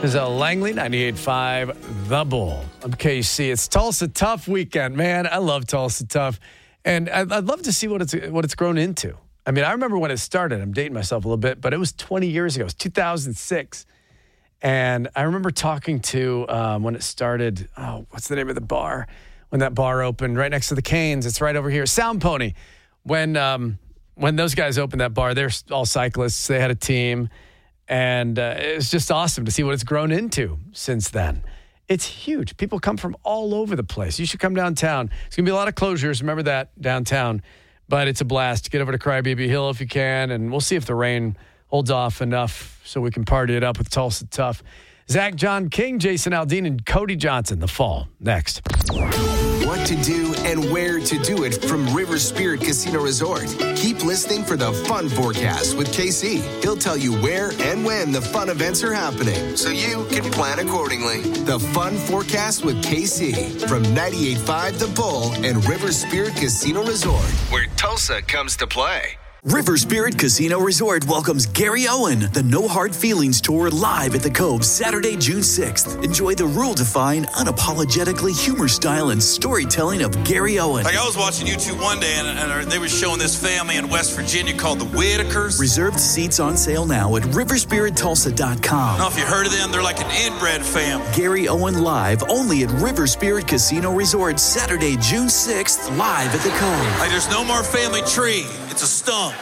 Giselle Langley, 98.5 The Bull. I'm KC. It's Tulsa Tough weekend, man. I love Tulsa Tough. And I'd love to see what it's grown into. I mean, I remember when it started. I'm dating myself a little bit, but it was 20 years ago. It was 2006. And I remember talking to, when it started, what's the name of the bar? When that bar opened right next to the Canes. It's right over here. Sound Pony. When those guys opened that bar, they're all cyclists. They had a team. And it's just awesome to see what it's grown into since then. It's huge. People come from all over the place. You should come downtown. It's going to be a lot of closures. Remember that downtown. But it's a blast. Get over to Crybaby Hill if you can. And we'll see if the rain holds off enough so we can party it up with Tulsa Tough. Zach John King, Jason Aldean, and Cody Johnson. The Fall. Next. What to do and where to do it from River Spirit Casino Resort. Keep listening for the Fun Forecast with KC. He'll tell you where and when the fun events are happening, so you can plan accordingly. The Fun Forecast with KC from 98.5 The Bull and River Spirit Casino Resort, where Tulsa comes to play. River Spirit Casino Resort welcomes Gary Owen, the No Hard Feelings Tour, live at the Cove Saturday, June 6th. Enjoy the rule-defying, unapologetically humor style and storytelling of Gary Owen. Like, I was watching YouTube one day, and they were showing this family in West Virginia called the Whitakers. Reserved seats on sale now at riverspirittulsa.com. I don't know if you heard of them. They're like an inbred family. Gary Owen live only at River Spirit Casino Resort, Saturday, June 6th, live at the Cove. Like, there's no more family tree. It's a stump.